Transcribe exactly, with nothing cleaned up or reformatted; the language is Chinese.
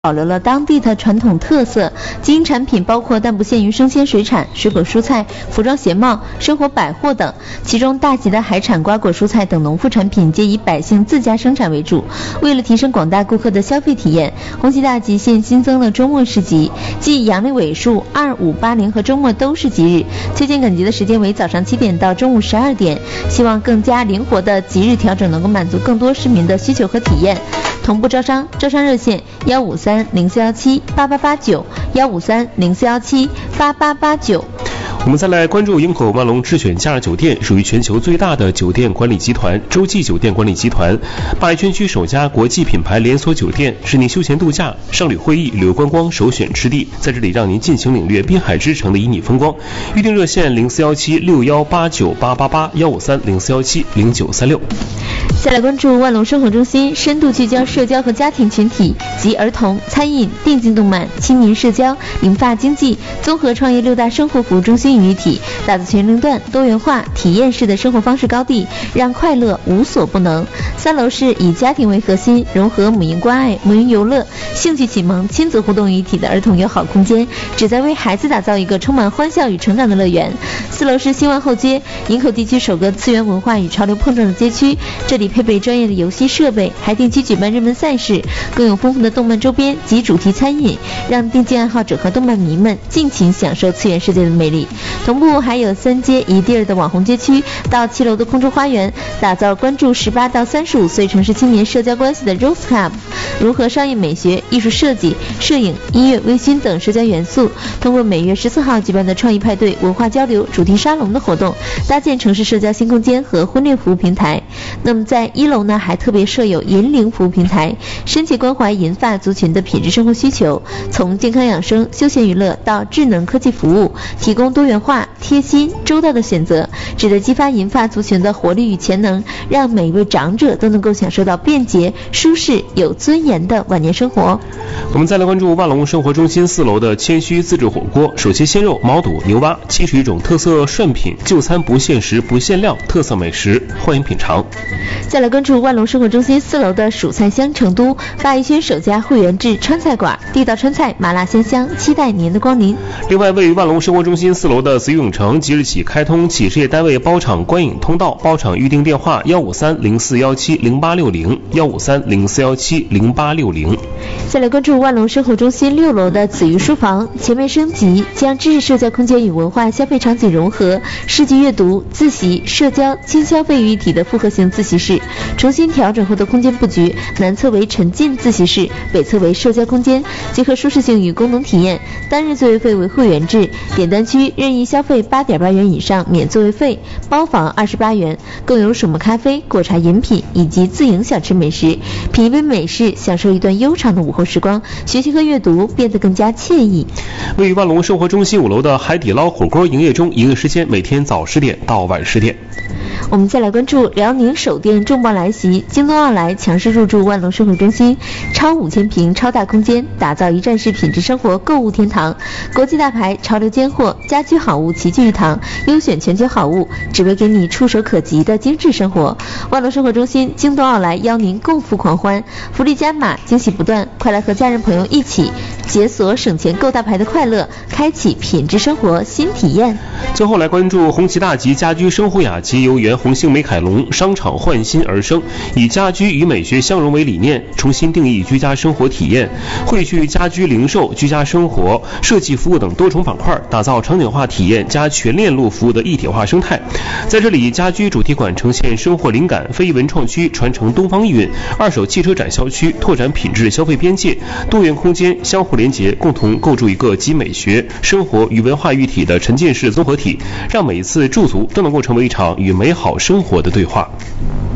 保留了当地的传统特色，经营产品包括但不限于生鲜水产、水果蔬菜、服装鞋帽、生活百货等，其中大集的海产、瓜果蔬菜等农副产品皆以百姓自家生产为主。为了提升广大顾客的消费体验，红旗大集现新增了周末市集，即阳历尾数二、五、八、零和周末都是吉日，秋间赶集的时间为早上七点到中午十二点，希望更加灵活的吉日调整能够满足更多市民的需求和体验。同步招商，招商热线幺五三零四幺七八八八九幺五三零四幺七八八八九。 我们再来关注营口万隆智选假日酒店，属于全球最大的酒店管理集团洲际酒店管理集团，鲅鱼圈区首家国际品牌连锁酒店，是您休闲度假、商旅会议、旅游观光首选之地，在这里让您尽情领略滨海之城的旖旎风光。预订热线零四幺七六幺八九八八八幺五三零四幺七零九三六。 再来关注万隆生活中心，深度聚焦社交和家庭群体及儿童、餐饮、电竞动漫、青年社交、银发经济综合创业六大生活服务中心于一体，打造全龄段多元化体验式的生活方式高地，让快乐无所不能。三楼是以家庭为核心，融合母婴关爱、母婴游乐、兴趣启蒙、亲子互动于一体的儿童友好空间，旨在为孩子打造一个充满欢笑与成长的乐园。四楼是新万后街，营口地区首个次元文化与潮流碰撞的街区，这里配备专业的游戏设备，还定期举办热门赛事，更有丰富的动漫周边及主题餐饮，让电竞爱好者和动漫迷们尽情享受次元世界的魅力。同步还有三街一地儿的网红街区到七楼的空中花园，打造关注十八到三十五岁城市青年社交关系的 Rose Club， 融合商业美学、艺术设计、摄影、音乐、微醺等社交元素，通过每月十四号举办的创意派对、文化交流、主题沙龙的活动，搭建城市社交新空间和婚恋服务平台。那么在一楼呢，还特别设有银龄服务平台，深切关怀银发族群的品质生活需求，从健康养生、休闲娱乐到智能科技服务，提供多元化、贴心、周到的选择，旨在激发银发族群的活力与潜能，让每一位长者都能够享受到便捷、舒适、有尊严的晚年生活。 我们再来关注万隆生活中心四楼的谦虚自制火锅，手切鲜肉、毛肚、牛蛙，七十余种特色涮品，就餐不限时不限量，特色美食，欢迎品尝。 再来关注万隆生活中心四楼的蜀菜香成都，鲅鱼圈首家会员制川菜馆，地道川菜，麻辣鲜香，期待您的光临。 另外，位于万隆生活中心四楼的紫永城即日起开通企事业单位包场观影通道，包场预订电话幺五三零四幺七零八六零幺五三零四幺七零八六零。 再来关注万隆生活中心六楼的紫鱼书房，全面升级，将知识社交空间与文化消费场景融合，诗集阅读、自习、社交、轻消费于一体的复合型自习室，重新调整后的空间布局，南侧为沉浸自习室，北侧为社交空间，结合舒适性与功能体验。单日座位费为会员制，点单区任意消费八点八元以上免座位费，包房二十八元，更有水磨咖啡、果茶饮品以及自营小吃美食，品一杯美式，享受一段悠长的午后时光，学习和阅读变得更加惬意。 位于万隆生活中心五楼的海底捞火锅营业中，营业时间每天早十点到晚十点。 我们再来关注辽宁首店重磅来袭，京东奥莱强势入驻万隆生活中心，超五千平超大空间，打造一站式品质生活购物天堂，国际大牌、潮流尖货、家居好物齐聚一堂，优选全球好物，只为给你触手可及的精致生活。万隆生活中心，京东奥莱邀您共赴狂欢，福利加码，惊喜不断，快来和家人朋友一起解锁省钱购大牌的快乐，开启品质生活新体验。 最后来关注红旗大集家居生活雅集，由原红星美凯龙商场焕新而生，以家居与美学相融为理念，重新定义居家生活体验，汇聚家居零售、居家生活、设计服务等多重板块，打造场景化体验加全链路服务的一体化生态。在这里，家居主题馆呈现生活灵感，非遗文创区传承东方意蕴，二手汽车展销区拓展品质消费边界，多元空间相互连结，共同构筑一个集美学、生活与文化一体的沉浸式综合体，让每一次驻足都能够成为一场与美好生活的对话。